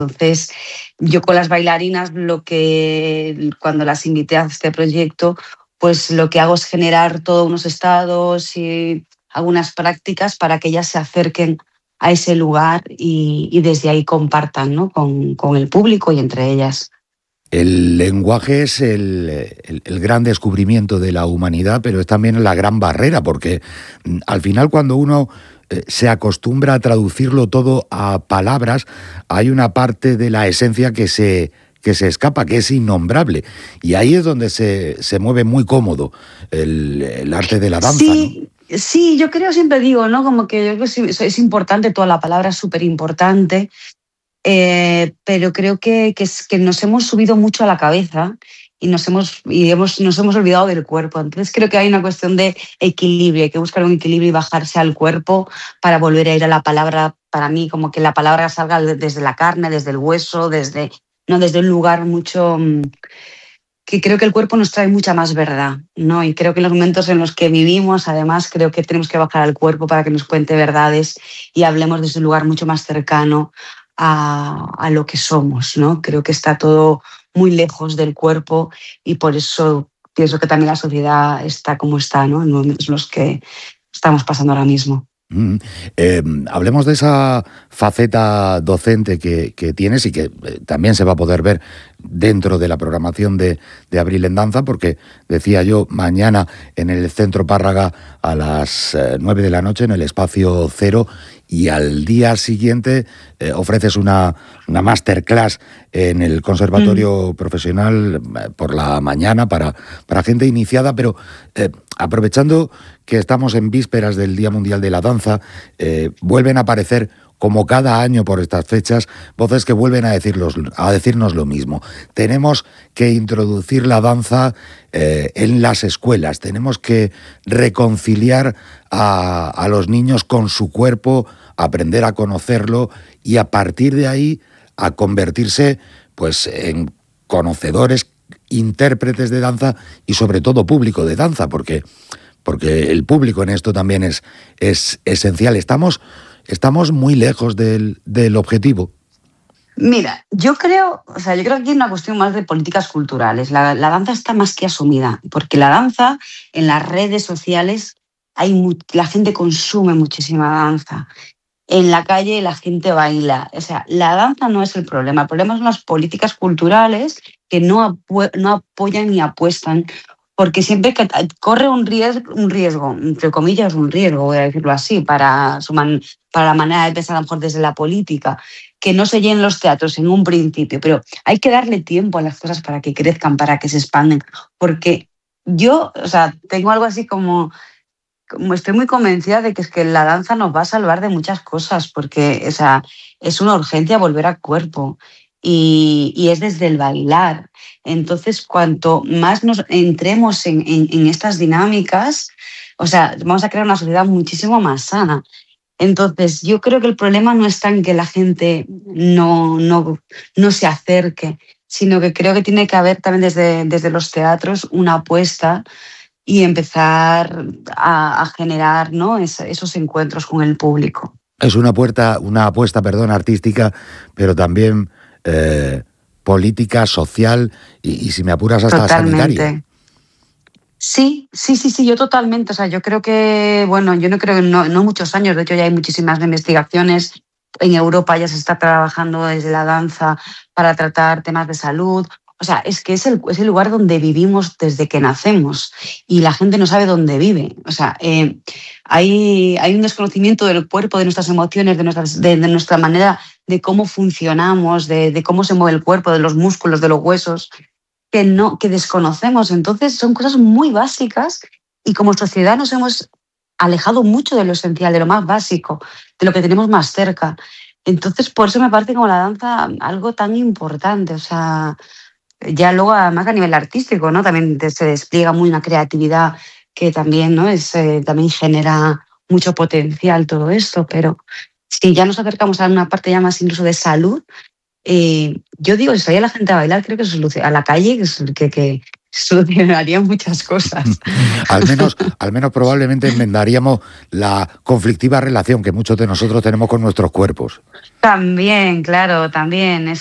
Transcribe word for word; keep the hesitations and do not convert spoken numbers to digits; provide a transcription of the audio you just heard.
Entonces, yo con las bailarinas, lo que cuando las invité a este proyecto, pues lo que hago es generar todos unos estados y algunas prácticas para que ellas se acerquen a ese lugar y, y desde ahí compartan, ¿no? con, con el público y entre ellas. El lenguaje es el, el, el gran descubrimiento de la humanidad, pero es también la gran barrera, porque al final cuando uno eh, se acostumbra a traducirlo todo a palabras, hay una parte de la esencia que se, que se escapa, que es innombrable. Y ahí es donde se, se mueve muy cómodo el, el arte de la danza, sí, ¿no? Sí, yo creo, siempre digo, ¿no? Como que yo creo que es, es importante, toda la palabra es súper importante. Eh, pero creo que, que, es, que nos hemos subido mucho a la cabeza y, nos hemos, y hemos, nos hemos olvidado del cuerpo. Entonces creo que hay una cuestión de equilibrio, hay que buscar un equilibrio y bajarse al cuerpo para volver a ir a la palabra. Para mí, como que la palabra salga desde la carne, desde el hueso, desde, no, desde un lugar mucho... que creo que el cuerpo nos trae mucha más verdad, ¿no? Y creo que en los momentos en los que vivimos, además, creo que tenemos que bajar al cuerpo para que nos cuente verdades y hablemos desde un lugar mucho más cercano a, a lo que somos, ¿no? Creo que está todo muy lejos del cuerpo y por eso pienso que también la sociedad está como está, ¿no? En momentos en los que estamos pasando ahora mismo. Mm, eh, hablemos de esa faceta docente que, que tienes y que eh, también se va a poder ver dentro de la programación de, de Abril en Danza, porque decía yo, mañana en el Centro Párraga a las eh, nueve de la noche en el Espacio Cero, y al día siguiente eh, ofreces una, una masterclass en el Conservatorio mm. Profesional eh, por la mañana para, para gente iniciada, pero eh, aprovechando que estamos en vísperas del Día Mundial de la Danza, eh, vuelven a aparecer, como cada año por estas fechas, voces que vuelven a, decirlos, a decirnos lo mismo. Tenemos que introducir la danza eh, en las escuelas, tenemos que reconciliar a, a los niños con su cuerpo, aprender a conocerlo y a partir de ahí a convertirse pues, en conocedores, intérpretes de danza y sobre todo público de danza, porque, porque el público en esto también es, es esencial. Estamos... Estamos muy lejos del, del objetivo. Mira, yo creo, o sea, yo creo que aquí hay una cuestión más de políticas culturales. La, la danza está más que asumida, porque la danza en las redes sociales, hay, la gente consume muchísima danza. En la calle la gente baila. O sea, la danza no es el problema. El problema son las políticas culturales que no, apu- no apoyan ni apuestan. Porque siempre que corre un riesgo, un riesgo, entre comillas, un riesgo, voy a decirlo así, para, su man, para la manera de pensar a lo mejor desde la política, que no se llenen los teatros en un principio, pero hay que darle tiempo a las cosas para que crezcan, para que se expanden. Porque yo, o sea, tengo algo así como, como estoy muy convencida de que es que la danza nos va a salvar de muchas cosas, porque, o sea, es una urgencia volver al cuerpo. Y, y es desde el bailar. Entonces, cuanto más nos entremos en, en, en estas dinámicas, o sea, vamos a crear una sociedad muchísimo más sana. Entonces, yo creo que el problema no está en que la gente no, no, no se acerque, sino que creo que tiene que haber también desde, desde los teatros una apuesta y empezar a, a generar, ¿no?, es, esos encuentros con el público. Es una, puerta, una apuesta perdón, artística, pero también eh, política, social y, y, si me apuras, hasta Totalmente. sanitaria. Sí, sí, sí, sí, yo totalmente. O sea, yo creo que, bueno, yo no creo que no, no muchos años, de hecho ya hay muchísimas investigaciones. En Europa ya se está trabajando desde la danza para tratar temas de salud. O sea, es que es el, es el lugar donde vivimos desde que nacemos y la gente no sabe dónde vive. O sea, eh, hay, hay un desconocimiento del cuerpo, de nuestras emociones, de, nuestras, de, de nuestra manera de cómo funcionamos, de, de cómo se mueve el cuerpo, de los músculos, de los huesos, que, no, que desconocemos. Entonces son cosas muy básicas y como sociedad nos hemos alejado mucho de lo esencial, de lo más básico, de lo que tenemos más cerca. Entonces, por eso me parece como la danza algo tan importante. O sea, ya luego, además, a nivel artístico, ¿no?, también se despliega muy una creatividad que también, ¿no?, es, eh, también genera mucho potencial todo esto. Pero si ya nos acercamos a una parte ya más incluso de salud, eh, yo digo, si sale la gente a bailar, creo que eso es a la calle, que, que, que solucionaría muchas cosas. al menos, al menos probablemente enmendaríamos la conflictiva relación que muchos de nosotros tenemos con nuestros cuerpos. También, claro, también.